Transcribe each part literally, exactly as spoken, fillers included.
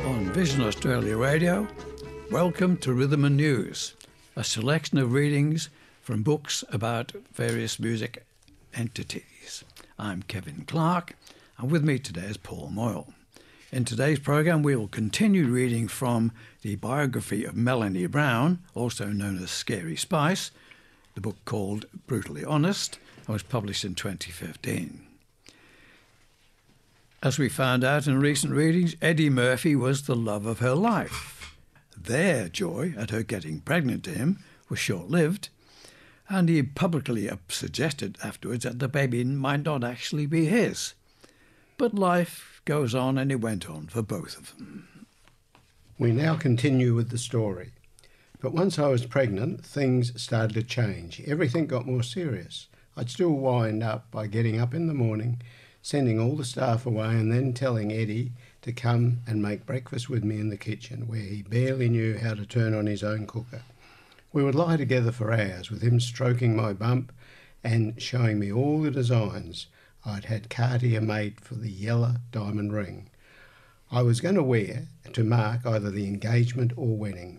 On Vision Australia Radio, welcome to Rhythm and News, a selection of readings from books about various music entities. I'm Kevin Clark, and with me today is Paul Moyle. In today's programme, we will continue reading from the biography of Melanie Brown, also known as Scary Spice, the book called Brutally Honest, and was published in twenty fifteen. As we found out in recent readings, Eddie Murphy was the love of her life. Their joy at her getting pregnant to him was short-lived, and he publicly suggested afterwards that the baby might not actually be his. But life goes on, and it went on for both of them. We now continue with the story. But once I was pregnant, things started to change. Everything got more serious. I'd still wind up by getting up in the morning, sending all the staff away, and then telling Eddie to come and make breakfast with me in the kitchen, where he barely knew how to turn on his own cooker. We would lie together for hours, with him stroking my bump and showing me all the designs I'd had Cartier made for the yellow diamond ring I was going to wear to mark either the engagement or wedding.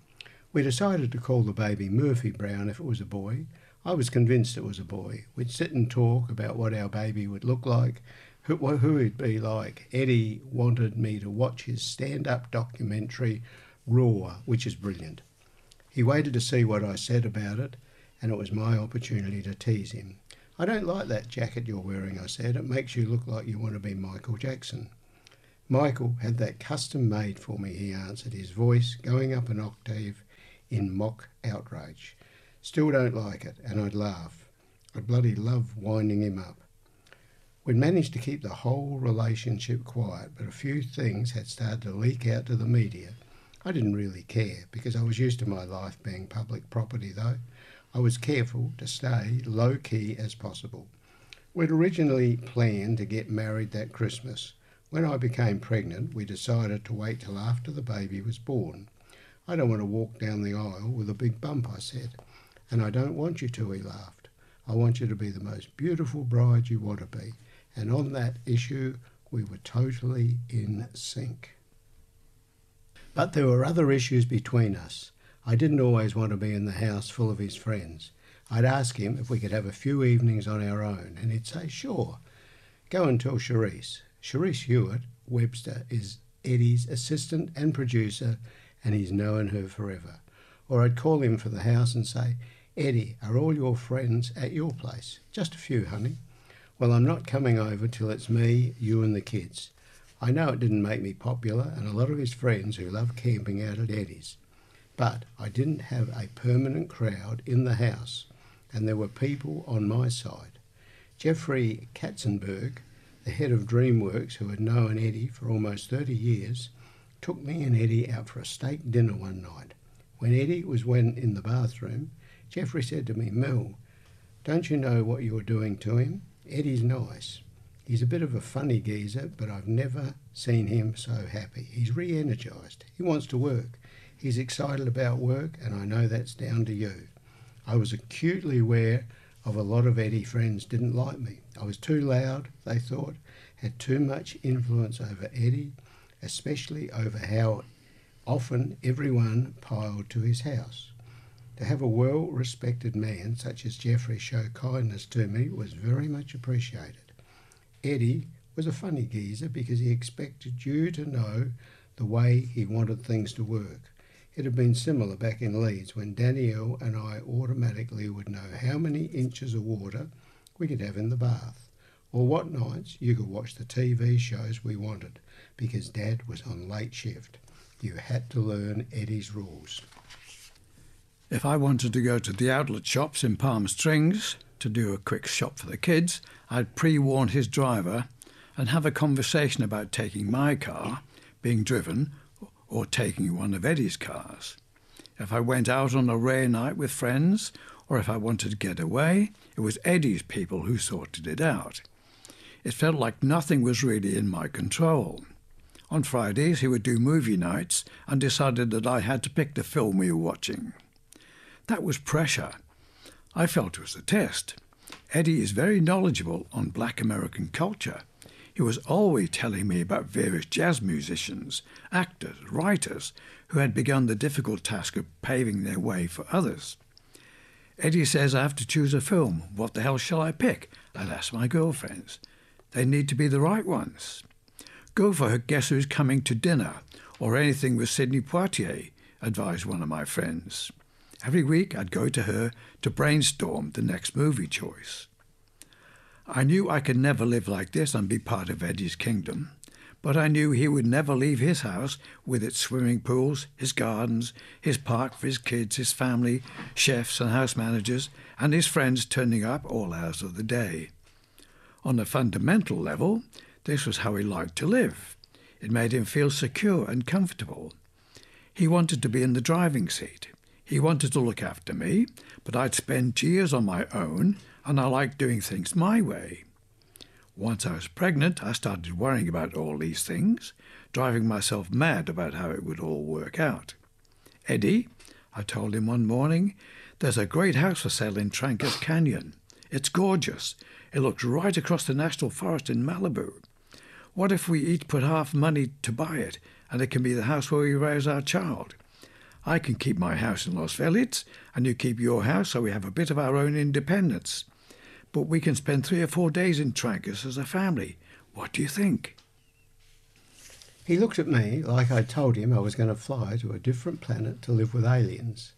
We decided to call the baby Murphy Brown if it was a boy. I was convinced it was a boy. We'd sit and talk about what our baby would look like, who, who he'd be like. Eddie wanted me to watch his stand-up documentary, Raw, which is brilliant. He waited to see what I said about it, and it was my opportunity to tease him. "I don't like that jacket you're wearing," I said. "It makes you look like you want to be Michael Jackson." "Michael had that custom made for me," he answered, his voice going up an octave in mock outrage. "Still don't like it," and I'd laugh. I'd bloody love winding him up. We'd managed to keep the whole relationship quiet, but a few things had started to leak out to the media. I didn't really care, because I was used to my life being public property, though. I was careful to stay low-key as possible. We'd originally planned to get married that Christmas. When I became pregnant, we decided to wait till after the baby was born. "I don't want to walk down the aisle with a big bump," I said. "And I don't want you to," he laughed. "I want you to be the most beautiful bride you want to be." And on that issue, we were totally in sync. But there were other issues between us. I didn't always want to be in the house full of his friends. I'd ask him if we could have a few evenings on our own, and he'd say, "Sure. Go and tell Charisse." Charisse Hewitt Webster is Eddie's assistant and producer, and he's known her forever. Or I'd call him for the house and say, "Eddie, are all your friends at your place?" "Just a few, honey." "Well, I'm not coming over till it's me, you and the kids." I know it didn't make me popular, and a lot of his friends who love camping out at Eddie's. But I didn't have a permanent crowd in the house, and there were people on my side. Jeffrey Katzenberg, the head of DreamWorks, who had known Eddie for almost thirty years, took me and Eddie out for a steak dinner one night. When Eddie was when in the bathroom, Jeffrey said to me, "Mel, don't you know what you're doing to him? Eddie's nice. He's a bit of a funny geezer, but I've never seen him so happy. He's re-energised. He wants to work. He's excited about work, and I know that's down to you." I was acutely aware of a lot of Eddie friends didn't like me. I was too loud, they thought, had too much influence over Eddie, especially over how often everyone piled to his house. To have a well-respected man such as Jeffrey show kindness to me was very much appreciated. Eddie was a funny geezer because he expected you to know the way he wanted things to work. It had been similar back in Leeds when Danielle and I automatically would know how many inches of water we could have in the bath, or what nights you could watch the T V shows we wanted, because Dad was on late shift. You had to learn Eddie's rules. If I wanted to go to the outlet shops in Palm Springs to do a quick shop for the kids, I'd pre-warn his driver and have a conversation about taking my car, being driven, or taking one of Eddie's cars. If I went out on a rare night with friends, or if I wanted to get away, it was Eddie's people who sorted it out. It felt like nothing was really in my control. On Fridays, he would do movie nights and decided that I had to pick the film we were watching. That was pressure. I felt it was a test. Eddie is very knowledgeable on black American culture. He He was always telling me about various jazz musicians, actors, writers who had begun the difficult task of paving their way for others. Eddie says I have to choose a film. What the hell shall I pick? I'll ask my girlfriends. They need to be the right ones. Go for Guess Who's Coming to Dinner or anything with Sidney Poitier, advised one of my friends. Every week I'd go to her to brainstorm the next movie choice. I knew I could never live like this and be part of Eddie's kingdom, but I knew he would never leave his house with its swimming pools, his gardens, his park for his kids, his family, chefs and house managers, and his friends turning up all hours of the day. On a fundamental level, this was how he liked to live. It made him feel secure and comfortable. He wanted to be in the driving seat. He wanted to look after me, but I'd spend years on my own, and I liked doing things my way. Once I was pregnant, I started worrying about all these things, driving myself mad about how it would all work out. Eddie, I told him one morning, there's a great house for sale in Trancas Canyon. It's gorgeous. It looks right across the National Forest in Malibu. What if we each put half money to buy it, and it can be the house where we raise our child? I can keep my house in Los Feliz, and you keep your house so we have a bit of our own independence. But we can spend three or four days in Trancas as a family. What do you think? He looked at me like I told him I was going to fly to a different planet to live with aliens.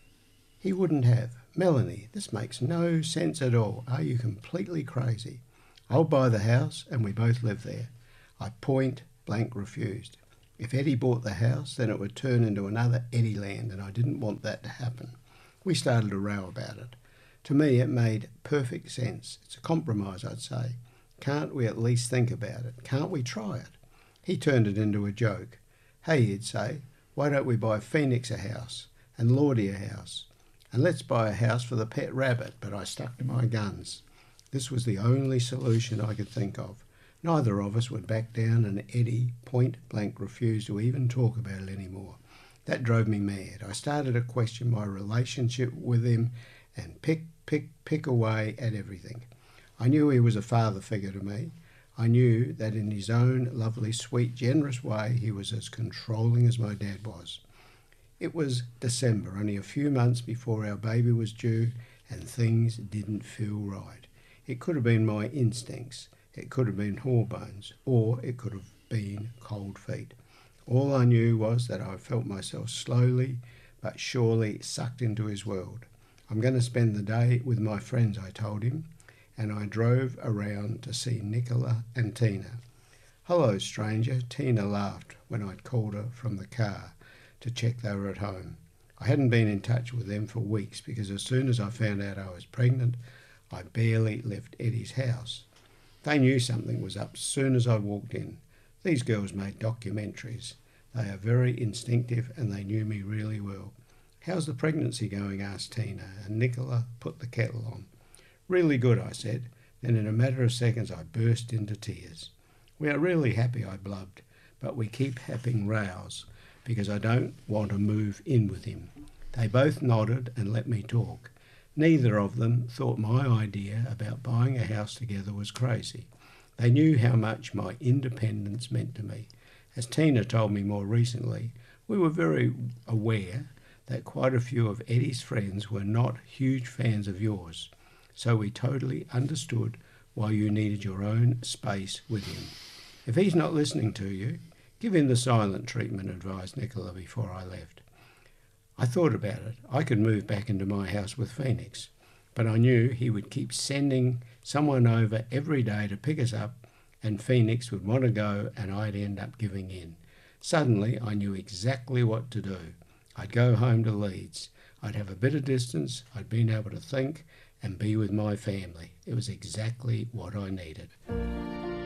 He wouldn't have. Melanie, this makes no sense at all. Are you completely crazy? I'll buy the house and we both live there. I point blank refused. If Eddie bought the house, then it would turn into another Eddie land, and I didn't want that to happen. We started a row about it. To me, it made perfect sense. It's a compromise, I'd say. Can't we at least think about it? Can't we try it? He turned it into a joke. Hey, he'd say, why don't we buy Phoenix a house and Lordy a house? And let's buy a house for the pet rabbit, but I stuck to my guns. This was the only solution I could think of. Neither of us would back down, and Eddie point blank refused to even talk about it anymore. That drove me mad. I started to question my relationship with him and pick, pick, pick away at everything. I knew he was a father figure to me. I knew that in his own lovely, sweet, generous way, he was as controlling as my dad was. It was December, only a few months before our baby was due, and things didn't feel right. It could have been my instincts, it could have been hormones, or it could have been cold feet. All I knew was that I felt myself slowly but surely sucked into his world. I'm going to spend the day with my friends, I told him, and I drove around to see Nicola and Tina. Hello, stranger, Tina laughed when I'd called her from the car to check they were at home. I hadn't been in touch with them for weeks because as soon as I found out I was pregnant, I barely left Eddie's house. They knew something was up as soon as I walked in. These girls made documentaries. They are very instinctive and they knew me really well. How's the pregnancy going? Asked Tina, and Nicola put the kettle on. Really good, I said. Then in a matter of seconds I burst into tears. We are really happy, I blubbed, but we keep having rows because I don't want to move in with him. They both nodded and let me talk. Neither of them thought my idea about buying a house together was crazy. They knew how much my independence meant to me. As Tina told me more recently, we were very aware that quite a few of Eddie's friends were not huge fans of yours, so we totally understood why you needed your own space with him. If he's not listening to you, give him the silent treatment, advised Nicola before I left. I thought about it. I could move back into my house with Phoenix, but I knew he would keep sending someone over every day to pick us up, and Phoenix would want to go and I'd end up giving in. Suddenly, I knew exactly what to do. I'd go home to Leeds. I'd have a bit of distance. I'd been able to think and be with my family. It was exactly what I needed.